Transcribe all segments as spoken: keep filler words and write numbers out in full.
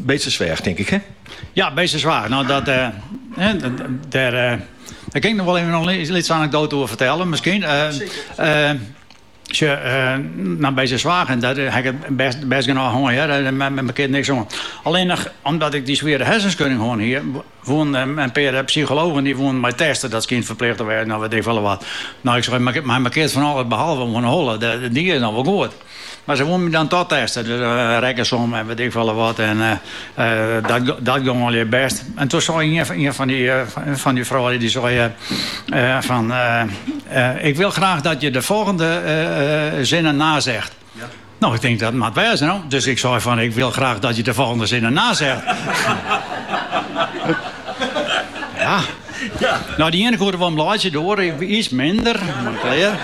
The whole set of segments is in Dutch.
beetje zwaar, denk ik, hè? Ja, beetje zwaar. Nou, dat... Uh, hè, daar... Uh, daar kan ik nog wel even nog iets anekdote over vertellen, misschien. Uh, uh, Als je uh, naar bij zijn zwager, dat heb ik best, best genoeg gewoon, ja, met, met mijn kind niks aan. Alleen nog, omdat ik die zware hersenschudding gewoon hier, woon uh, een paar psychologen die woonden mij testen dat kind verplicht te werden, nou weet ik wel wat. Nou, ik zeg, maar mijn kind van alles behalve van hollen, die is nog wel goed. Maar ze woonden me dan tot testen, dus uh, rekkensom en weet ik wel wat. En uh, uh, dat, dat ging wel je best. En toen zei een, een van die, uh, van die vrouwen, die zei uh, uh, van... Uh, uh, ik wil graag dat je de volgende uh, uh, zinnen nazegt. Ja. Nou, ik denk dat het moet wezen, nou. Dus ik zei van, ik wil graag dat je de volgende zinnen nazegt. Ja. Ja. Nou, die ene hoorde wel een blaadje door, iets minder. Maar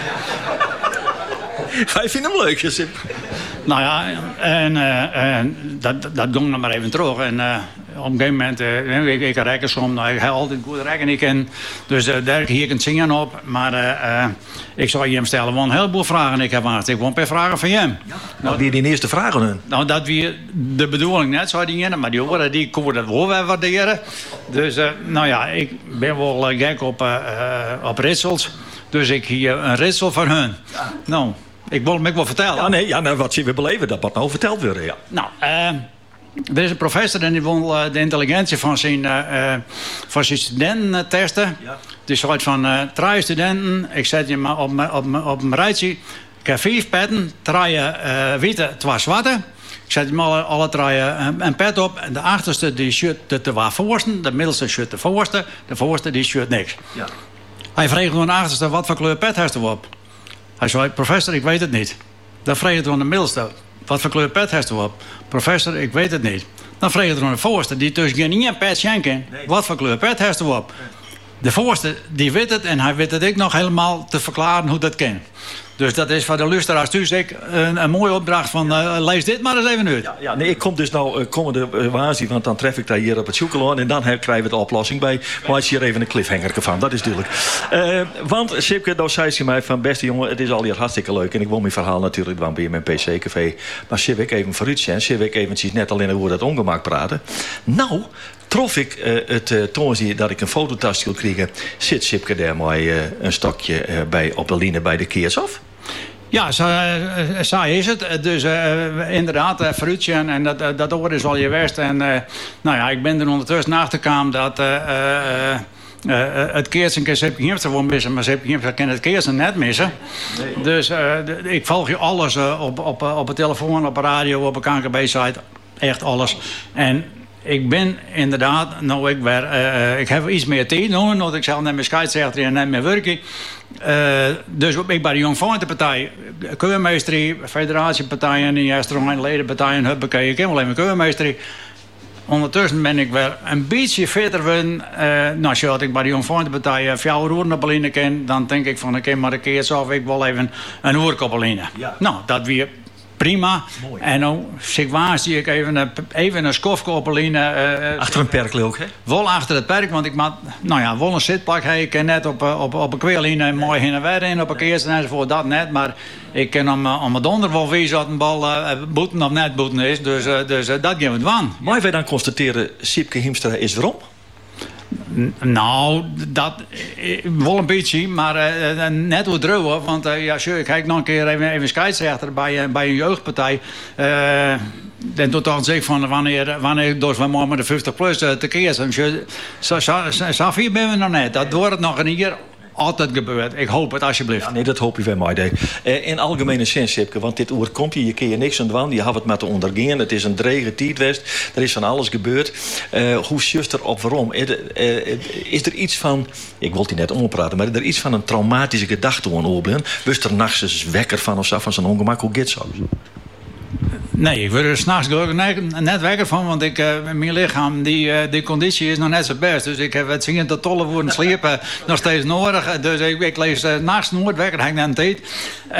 wij vinden hem leuk, Josip. Nou ja, en, uh, en dat, dat ging dan maar even terug. En uh, op een gegeven moment, uh, ik, ik reken soms, nou, ik heb altijd goed rekening in. Dus uh, daar hier kan zingen op. Maar uh, uh, ik zou je hem stellen, want een heleboel vragen ik heb aan. Ik wil een paar vragen van hem. Ja. Nou, wie die eerste vragen hun? Nou, dat wie de bedoeling net, zou die ene, maar die horen, die kon dat wel weer waarderen. Dus, uh, nou ja, ik ben wel uh, gek op, uh, uh, op ritsels. Dus ik hier een ritsel van hun. Ja. Nou... Ik wil hem wel vertellen. Ja, nee, ja, nou, wat je weer beleven, dat wat nou verteld worden, ja. Nou, uh, er is een professor en die wil uh, de intelligentie van zijn, uh, van zijn studenten testen. Ja. Die zei van, uh, drie studenten, ik zet je maar op, op, op een rijtje. Ik heb vijf petten, drie uh, witte, twee zwarte. Ik zet hem alle, alle drie uh, een pet op. En de achterste die shirt de twee voorsten, de middelste shirt de voorste, de voorste die shirt niks. Ja. Hij vreeg door de achterste, wat voor kleur pet heeft hij op? Hij zei, professor, ik weet het niet. Dan vreeg het aan de middelste. Wat voor kleur pet heeft u op? Professor, ik weet het niet. Dan vreeg het aan de voorste, die dus geen een pet schenken. Nee. Wat voor kleur pet heeft u op? De voorste, die weet het en hij weet het ik nog helemaal te verklaren hoe dat kan. Dus dat is voor de luisteraars dus ik een, een mooie opdracht van uh, lees dit maar eens even uit. Ja, ja, nee, ik kom dus nou uh, komende uh, waarschuwing, want dan tref ik daar hier op het zoekelen en dan krijgen we de oplossing bij. Maar als je hier even een cliffhanger van, dat is duidelijk. Uh, want Sipke, nou zei ze mij van beste jongen, het is al hier hartstikke leuk en ik wil mijn verhaal natuurlijk dan bij mijn P C-café. Maar zit ik even vooruit zijn, zit ik eventjes net alleen over dat ongemak praten. Nou, trof ik uh, het uh, toonzie dat ik een fototas wil krijgen, zit Sipke daar maar uh, een stokje uh, bij op de line bij de keers af. Ja, zo, uh, zo is het. Dus uh, inderdaad, uh, fruitje en dat, uh, dat oor is al je worst. En uh, nou ja, ik ben er ondertussen achtergekomen dat uh, uh, uh, het keersen kan Sipke Hiemstra wel missen, maar Sipke Hiemstra kan het keersen net missen. Nee. Dus uh, de, ik volg je alles uh, op, op, op de telefoon, op de radio, op de K N K B-site. Echt alles. En ik ben inderdaad, nou ik, ben, uh, ik heb iets meer tijd nodig, want ik zelf net mijn scheidsrechter en net mijn werken. Uh, dus ik bij de Jongvolkenpartij, keurmeester, federatiepartijen, eerste ledenpartijen, huppakee, ik heb wel even keurmeester. Ondertussen ben ik weer een beetje verder geworden. Uh, nou, als ik bij de Jongvolkenpartij vier roeren op Aline ken, dan denk ik van, ik ken maar een keer zo of ik wel even een oer op Aline. Ja. Nou, dat weer. Prima. Mooi. En dan zie ik even een, even een skofkopeline. Uh, achter een perk ook, hè? Wel achter het perk, want ik maak, nou ja, wel een zitplak. Hey, ik ken net op, op, op een kweerline mooi heen en weer in op een keerst enzovoort, dat net. Maar ik ken om, om mijn donder wel wie dat een bal uh, boeten of net boeten is. Dus, uh, dus uh, dat gaan we aan. Maar wij dan constateren, Sipke Hiemstra is erom? Nou, dat wel een beetje, maar uh, net wat droog. Want uh, ja, ik kijk nog een keer even, even scheidsrechter bij, uh, bij een jeugdpartij. Uh, en toen dacht ik van wanneer, wanneer door van morgen de vijftig plus uh, te keer. Zo, zo, zo vier ben we nog net. Dat wordt het nog een jaar. Altijd gebeurt. Ik hoop het alsjeblieft. Ja, nee, dat hoop je van mij. Uh, in algemene zin, Sipke, want dit oer komt je, je kun je niks aan doen. Je hebt het met te ondergaan. Het is een drege tijdwest. Er is van alles gebeurd. Uh, hoe just er op waarom? Uh, uh, is er iets van, ik wil die net ompraten, maar is er iets van een traumatische gedachte aan oorblind? Wist er nachts eens wekker van of zo, van zo'n ongemak? Hoe gaat zo? Nee, ik word er s'nachts net wekker van, want ik, uh, mijn lichaam, die, uh, die conditie is nog net zo best. Dus ik heb het zingen tot tolle worden sliepen nog steeds nodig. Dus ik, ik lees uh, nachts nooit wekker, heb ik net een tijd. Uh,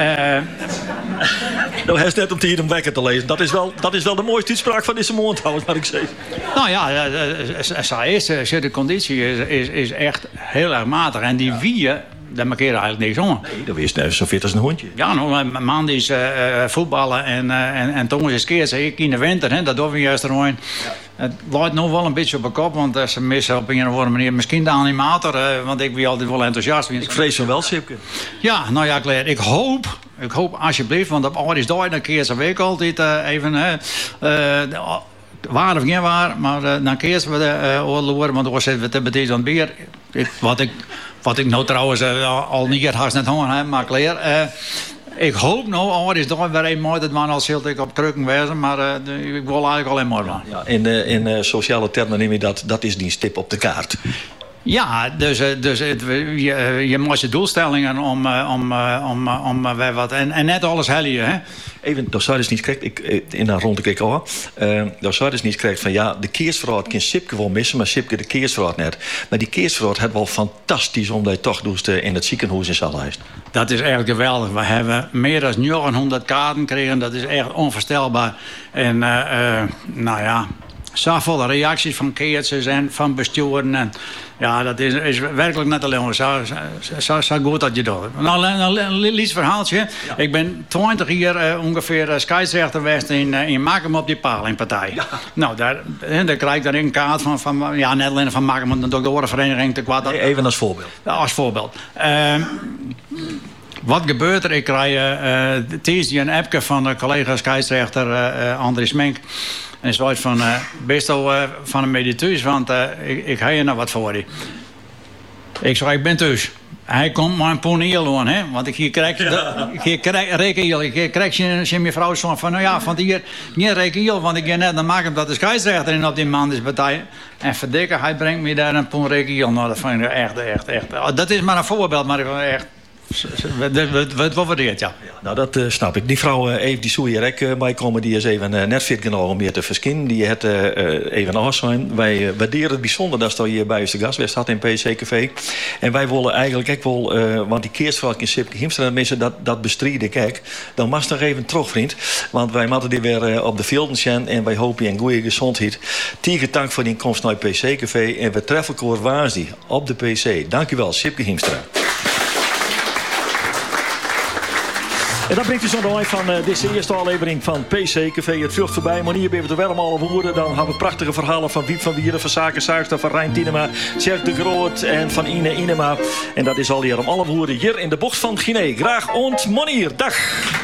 nou, hij is net om te hier om wekker te lezen. Dat is wel, dat is wel de mooiste uitspraak van deze mond, wat ik zeg. Nou ja, zo is de conditie is, is, is echt heel erg matig. En die ja. Wieën, daar markeert eigenlijk niks om. Nee, dat is nou zo fit als een hondje. Ja, nou, mijn man is uh, voetballen en, uh, en, en Thomas is keer. Ik in de winter, hè, dat doen we juist erin. Ja. Het loopt nog wel een beetje op mijn kop, want uh, ze missen op een of andere manier misschien de animator, uh, want ik ben altijd wel enthousiast. Ik vrees van wel, Sipke. Ja, nou ja, Claire, ik hoop, ik hoop alsjeblieft, want op Aris Dooi, dan keer ze week altijd uh, even, uh, uh, waar of geen waar, maar uh, dan keer ze we de uh, oorloer, want dan zitten we te betezen aan het bier. Ik, wat, ik, wat ik nou trouwens uh, al niet had net honger, maar Claire... Uh, Ik hoop nou, oh, is toch weer een mooi dat man als heel op krukken wezen, maar uh, de, ik wil eigenlijk alleen maar van. Ja, in uh, in uh, sociale termen neem je dat, dat is die stip op de kaart. Ja, dus, dus het, je, je moet je doelstellingen om, om, om, om, om wat. En, en net alles helden, hè? Even, dat zou dus niet krijgt. Ik in een ronde kijk al. Uh, dat zou dus niet krijgt van ja, de keersverhoud kan Sipke wel missen, maar Sipke de keersverhoud net. Maar die keersverhoud had wel fantastisch omdat je toch doest in het ziekenhuis in Zallijst. Dat is echt geweldig. We hebben meer dan negenhonderd kaarten gekregen. Dat is echt onvoorstelbaar. En uh, uh, nou ja, zoveel reacties van keertjes en van besturen. En ja, dat is, is werkelijk net alleen zo, zo, zo goed dat je doet. Nou, een, een liefst verhaaltje. Ja. Ik ben twintig jaar uh, ongeveer uh, scheidsrechter geweest in, uh, in Makem op die Palingpartij. Ja. Nou, daar, daar krijg ik daar een kaart van, van ja, net alleen van Makem, maar ook de orenvereniging te kwaad. Nee, even als voorbeeld. Als voorbeeld. Uh, Wat gebeurt er? Ik krijg uh, Tiesje een appje van de collega scheidsrechter uh, uh, Andries Menk. En hij zei van, uh, best wel uh, van een beetje thuis, want uh, ik, ik ga je nou wat voor je. Ik zei, ik ben thuis. Hij komt maar een poniel aan, hè? Want ik hier krijg, ja. hier krijg rekenhiel. Ik krijg je mijn vrouw zo van, nou ja, van hier niet rekenhiel, want ik ga net dan maken dat de scheidsrechter in op die man is partij. En verdikken, hij brengt me daar een pon rekenhiel. Nou, dat vind ik echt, echt, echt. Dat is maar een voorbeeld, maar ik vind echt. Wat waardeert, ja. ja. Nou, dat uh, snap ik. Die vrouw uh, even die Soejerek uh, bij komen, die is even uh, net fit genoeg om hier te verskinnen. Die het uh, even af zijn. Wij uh, waarderen het bijzonder dat je hier bij ons de gast had in P C Café. En wij willen eigenlijk ook wel, uh, want die keersvrouw in Sipke Hiemstra missen, dat, dat bestrijd ik ook. Dan mag nog even terug, vriend. Want wij moeten die weer uh, op de velden zijn en wij hopen een goede gezondheid. Tiege dank voor die komst naar P C Café. En we treffen elkaar waarsdi op de P C. Dank u wel, Sipke Hiemstra. En dat brengt u zo nog van uh, deze eerste aflevering van P C Café. Het vlucht voorbij, maar hier ben we het wel allemaal woorden. Dan hebben we prachtige verhalen van Wiep van Wieren, van Zaken Zuigster, van Rijn Tinema, Tjerk de Groot en van Ine Inema. En dat is al hier om alle woorden hier in de bocht van Guinea. Graag ont monier. Dag.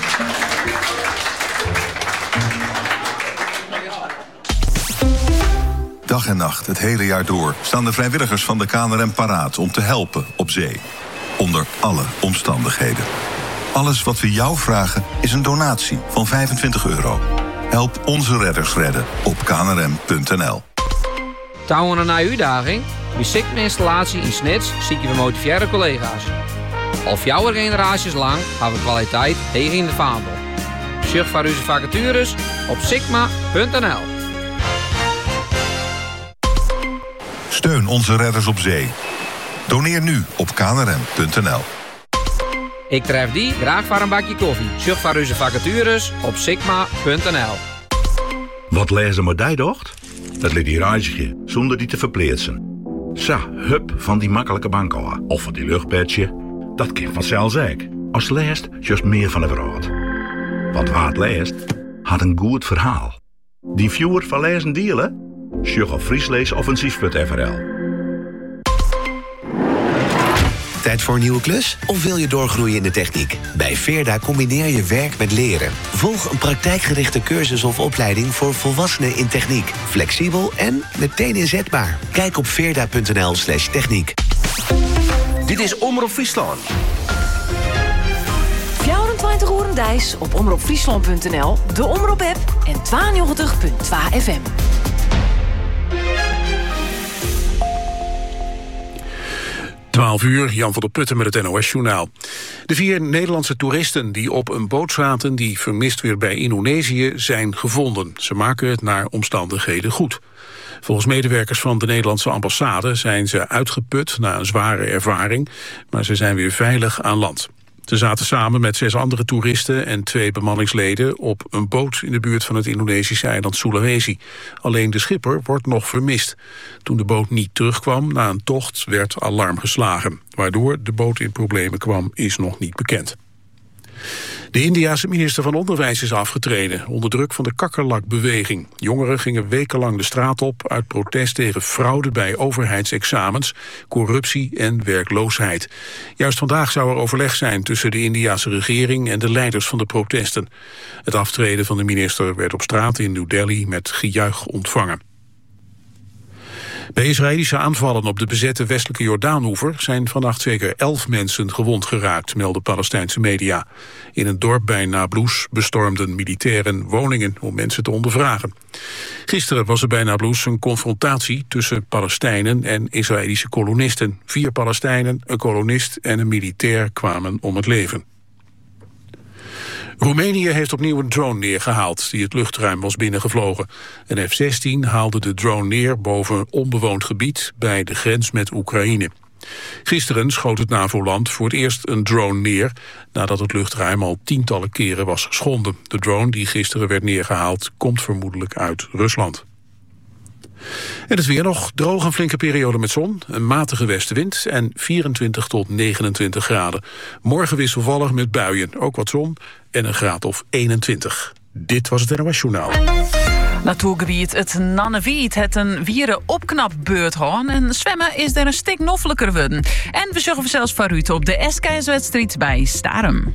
Dag en nacht, het hele jaar door, staan de vrijwilligers van de K N R M paraat om te helpen op zee. Onder alle omstandigheden. Alles wat we jou vragen is een donatie van vijfentwintig euro. Help onze redders redden op k n r m punt n l. Touwen een uitdaging? Wie ziet mijn installatie in Snits, zieken we motiveerde collega's. Al jouw generaties lang hebben we kwaliteit tegen in de vaandel. Zorg voor onze vacatures op sigma punt n l. Steun onze redders op zee. Doneer nu op k n r m punt n l. Ik tref die graag voor een bakje koffie. Zorg voor onze vacatures op sigma punt n l. Wat lezen maar die docht? Dat liet die reisje, zonder die te verplaatsen. Sa, hup, van die makkelijke bank af. Of van die luchtbedje. Dat kind vanzelfs ik. Als leest, juist meer van het raad. Want waar het leest, had een goed verhaal. Die viewer van lezen dealen? Sjug op friesleesoffensief punt f r l. Tijd voor een nieuwe klus? Of wil je doorgroeien in de techniek? Bij Veerda combineer je werk met leren. Volg een praktijkgerichte cursus of opleiding voor volwassenen in techniek. Flexibel en meteen inzetbaar. Kijk op veerda punt n l slash techniek. Dit is Omroep Friesland. vierentwintig uur Dijs op omroep friesland punt n l, de Omroep-app en tweeënnegentig punt twee F M. twaalf uur, Jan van der Putten met het N O S-journaal. De vier Nederlandse toeristen die op een boot zaten die vermist werd bij Indonesië zijn gevonden. Ze maken het naar omstandigheden goed. Volgens medewerkers van de Nederlandse ambassade zijn ze uitgeput na een zware ervaring, maar ze zijn weer veilig aan land. Ze zaten samen met zes andere toeristen en twee bemanningsleden op een boot in de buurt van het Indonesische eiland Sulawesi. Alleen de schipper wordt nog vermist. Toen de boot niet terugkwam na een tocht werd alarm geslagen. Waardoor de boot in problemen kwam is nog niet bekend. De Indiase minister van Onderwijs is afgetreden onder druk van de kakkerlakbeweging. Jongeren gingen wekenlang de straat op uit protest tegen fraude bij overheidsexamens, corruptie en werkloosheid. Juist vandaag zou er overleg zijn tussen de Indiase regering en de leiders van de protesten. Het aftreden van de minister werd op straat in New Delhi met gejuich ontvangen. Bij Israëlische aanvallen op de bezette westelijke Jordaanoever zijn vannacht zeker elf mensen gewond geraakt, melden Palestijnse media. In een dorp bij Nablus bestormden militairen woningen om mensen te ondervragen. Gisteren was er bij Nablus een confrontatie tussen Palestijnen en Israëlische kolonisten. Vier Palestijnen, een kolonist en een militair kwamen om het leven. Roemenië heeft opnieuw een drone neergehaald die het luchtruim was binnengevlogen. Een F zestien haalde de drone neer boven een onbewoond gebied bij de grens met Oekraïne. Gisteren schoot het NAVO-land voor het eerst een drone neer nadat het luchtruim al tientallen keren was geschonden. De drone die gisteren werd neergehaald komt vermoedelijk uit Rusland. En het weer nog, droog een flinke periode met zon, een matige westenwind en vierentwintig tot negenentwintig graden. Morgen wisselvallig met buien, ook wat zon en een graad of eenentwintig. Dit was het N O S Journaal. Natuurgebied het Nannewiet het een wieren opknapbeurt hoor. En zwemmen is er een stuk noffelijker worden. En we zorgen zelfs voor u op de S K S-wedstrijd bij Starum.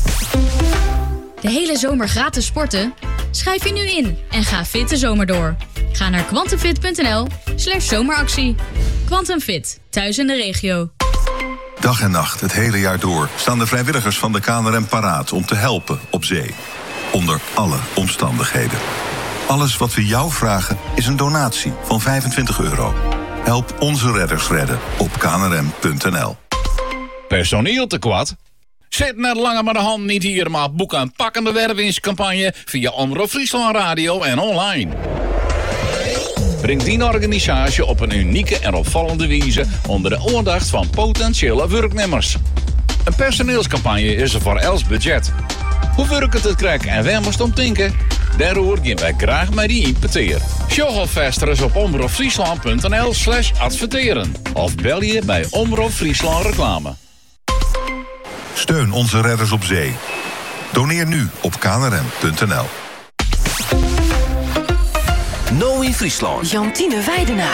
De hele zomer gratis sporten? Schrijf je nu in en ga fit de zomer door. Ga naar quantumfit.nl slash zomeractie. Quantumfit, thuis in de regio. Dag en nacht, het hele jaar door, staan de vrijwilligers van de K N R M paraat om te helpen op zee. Onder alle omstandigheden. Alles wat we jou vragen is een donatie van vijfentwintig euro. Help onze redders redden op k n r m punt n l. Personeel tekort? Zet net langer maar de hand niet hier, maar boek een pakkende wervingscampagne via Omroep Friesland Radio en online. Breng die organisatie op een unieke en opvallende wijze onder de aandacht van potentiële werknemers. Een personeelscampagne is er voor els budget. Hoe werkt het krijgen en waar moest om denken? Daarover gaan wij graag met die impeteer. Show alvast op omroepfriesland.nl slash adverteren. Of bel je bij Omroep Friesland Reclame. Steun onze redders op zee. Doneer nu op k n r m punt n l. Nou in Friesland. Jantine Weidenaar.